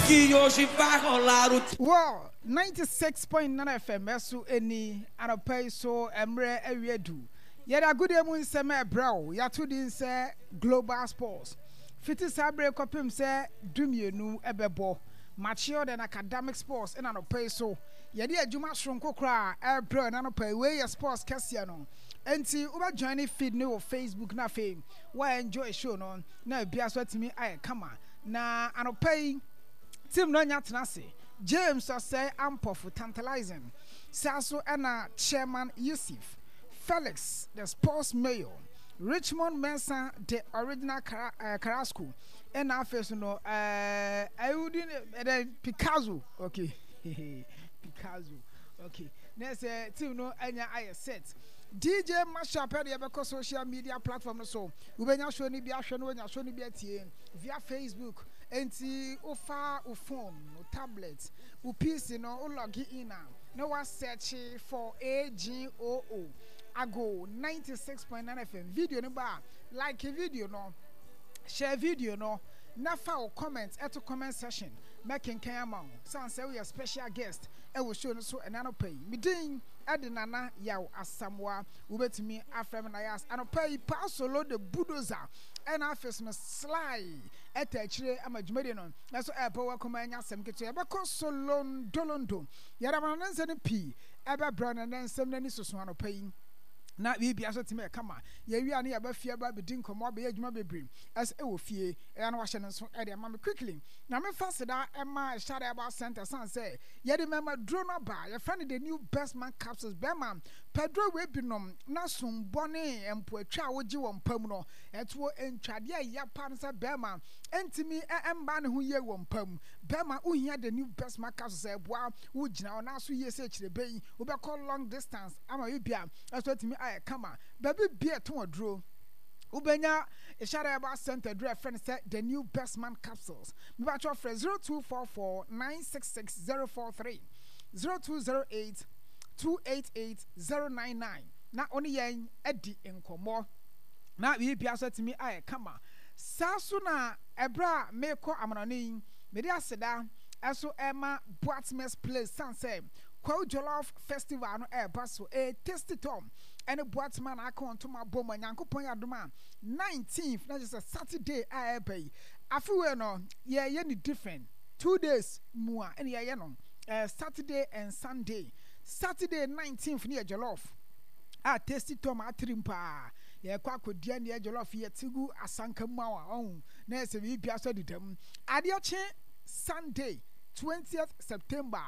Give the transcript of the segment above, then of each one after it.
Well, 96.9 FM so any anopay so emre ewedu. Yada good emu nseme bro. Yatu din se Global Sports. Fiti sabre kopim se dumienu ebebo. Mature than academic sports in anopay so. Yadi adwuma shronko kra ebro na anopay we sports kese no. Enti uba join feed no Facebook na fame. Why enjoy show no. Na bia so timi aye kama. Na anopay Tim no nya tenase James say ampofu tantalizing Saso ena chairman Yusuf Felix the sports mayor Richmond Mensa the original Carrasco and afes no Ayudin Picasso okay Picasso okay next Tim no enya aye set DJ Mashup the social media platform so ubenya show ni bia hwe no nya show ni bia tie via Facebook enti ofa o phone o tablet o PC no o log in no wa search for AGOO ago 96.9 FM video no ba like a video no share video no na fa o comment eto comment section making kan amount san say we a special guest e will show no so enano pay midin edinana yaw asamwa ubetimi afrem na yas anopay pasolo the bulldozer and afes no sly etachire amajumede no na so e power komanya asem keto e beko solon dolondo yara mananse ne pi ebe brana nansem nani soso anopay na bibi aso time kama ye wi ane ya ba fie ba bedin komo ba ye adwuma bebre as e wo fie e na wa hye no so e de ma me quickly na me fasida e ma share about center san say ye de mema drone ba ye friend the new best man capsules be man pedro we binom na sombone empo atwa wo gi wo mpam no eto entwade ya pa no say be man entimi emba ne ho ye wo mpam be man uhia the new best man capsules e boa wo gina ona so ye se kire ben wo be call long distance ama we bia aso timi kama baby beer to draw ubenya ishara about center draw friend said the new best man capsules me ba cho friend 0244 966 043 0208 288 099 na oni yen edi enkomo na we bia so timi kama sasu na ebra meko amanani me dia seda eso ema Boatmes place sanse Kwa Jollof Festival no baso tasty tom and a Boatman account to my bomb and Yanko Poyaduma 19th, that is a Saturday I pay. Afu no ye different 2 days more and ye no Saturday and Sunday. Saturday 19th near Jollof. Tasty tom atrimpa. Ye kwa kodia near Jollof ye tigu asanka mawa on na se bi biaso di dem. Adiache Sunday 20th September.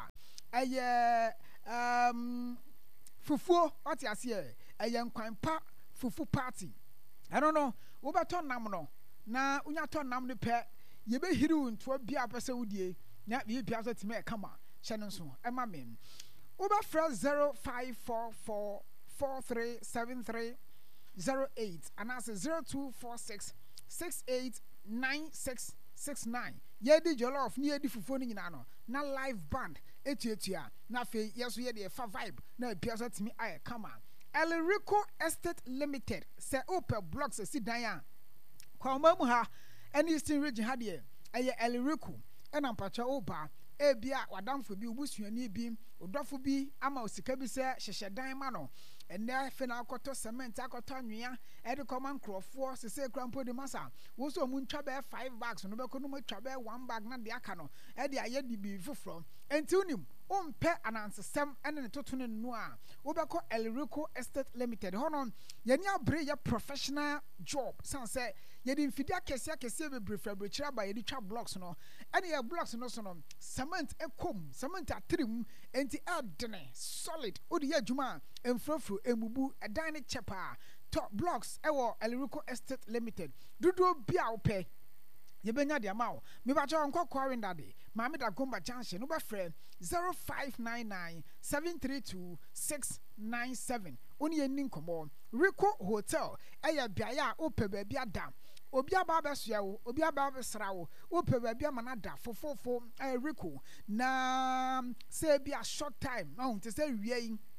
Fufu what you see nkwanpa fufu party I don't know wo beton nam no na unya ton nam ne pe ye be hiri nto bia pese wudie na bi bia so time kama hye no so e ma men wo be fra 0544437308 and as 0246 689669 ye di jollof ni ye di fufu ni nyina no na live band etuatua na fe yeso ye de fa vibe na bia so timi kama Elirico Estate Limited say open blocks si dan a kwama mu ha any eastern region ha de Elirico e na mpacha oba e bia wadamfo bi obusuani bi odofo bi ama osika bi se hyehye dan ma no ene fe na akoto cement akoto anwea e de common crofo se krampo de masa wo so mu ntwa be 5 bags no be ko no mu twa be 1 bag na de aka no e de aye di bi foforo enti unim umpe anansesem ene ne toto ne no a wo be ko Elirico Estate Limited hono yani abre ya professional job san say ye di mfidi akese bebre fabrichira ba ye di twa blocks no ene ye blocks no so no cement ekom cement atrim enti adene solid odi ya djuma emfrofro emubu edan ne chepa top blocks ewo Elirico Estate Limited dudu bia ope ye benya de amawo me ba cho nko kwarinda de maame da gomba junction no ba frɛ 0599 732 697 oni eni nkomo Rico Hotel eya biaya ope ba bia da obi aba besoa wo obi aba besra wo ope ba bia manada fofofo Rico na say bia short time na unte say wiei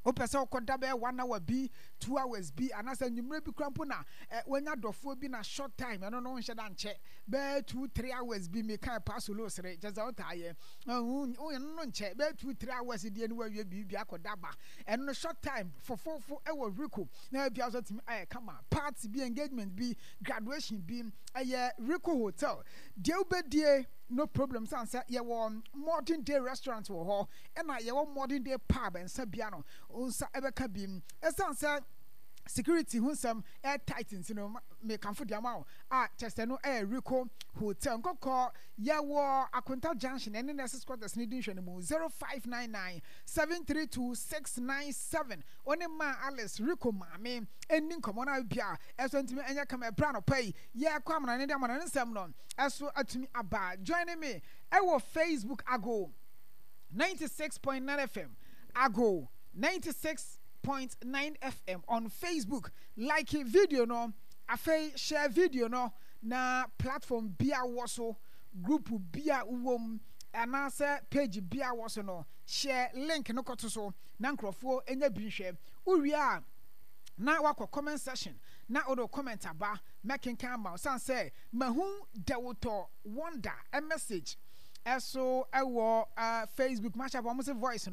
opese okoda be 1 hour bi 2 hours bi anasa nwumre bi krampo na wanya dofo bi na short time no no nhye da nche be 2-3 hours bi me kan pass lo sere jeza otaye no nche be 2-3 hours di ene wawie bi akoda ba eno short time fofofo e wo Rico na bia so timi come on party bi engagement bi graduation bi Rico Hotel de obedie no problem sanse ye won modern day restaurant wo ho e na ye won modern day pub and sabia no unsa ebeka bim esanse security hunsam air titans you know me kanfo di amao chester no Rico Hotel nkoko ye wo Akonta Junction ene nurses quarters ni din hwe no mu 0599 732697 oni ma Alice Rico maame eni nkomo na bia eso ntimi enya kama bra no pai ye kwamna ne de amana nsam no eso atumi aba join me wo Facebook ago 96.9 FM ago 96.9 FM on Facebook. Like video no, afi share video no na platform bia woso group bia uwom anase page bia woso no share link no koto so na nkrofo enya binhwe uwia na wako comment section na odo comment aba making camera san say mahu dewoto wonder a message eso ewo Facebook match up almost voice